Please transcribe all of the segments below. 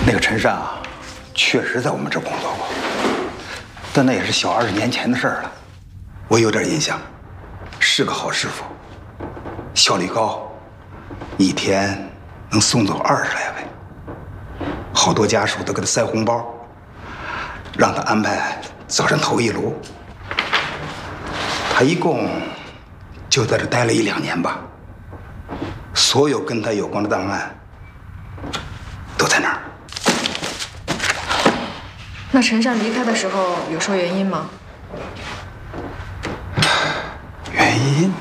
那个陈善啊，确实在我们这儿工作过，但那也是小20年前的事儿了。我有点印象，是个好师傅，效率高，一天能送走20来位，好多家属都给他塞红包，让他安排早上头一炉。他一共就在这待了1、2年吧，所有跟他有关的档案都在那儿。 那陈善离开的时候有说原因吗？ 原因？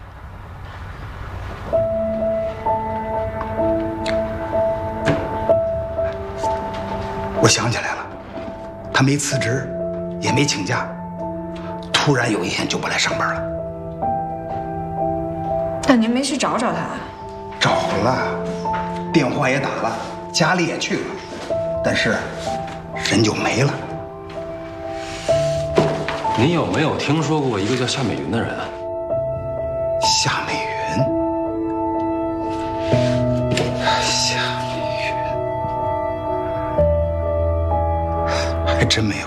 我想起来了，他没辞职，也没请假，突然有一天就不来上班了。 那您没去找找他？ 找了，电话也打了，家里也去了，但是人就没了。 您有没有听说过一个叫夏美云的人啊？ 夏美云，夏美云，还真没有。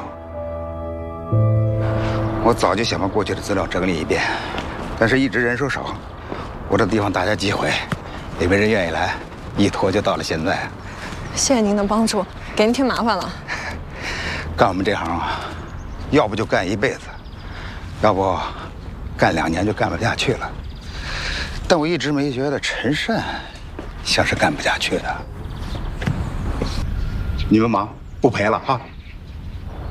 我早就想把过去的资料整理一遍，但是一直人手少，我这地方大家集会，也没人愿意来，一拖就到了现在。 谢谢您的帮助，给您添麻烦了。 干我们这行啊，要不就干一辈子，要不干2年就干不下去了。但我一直没觉得陈善像是干不下去的。你们忙，不陪了啊。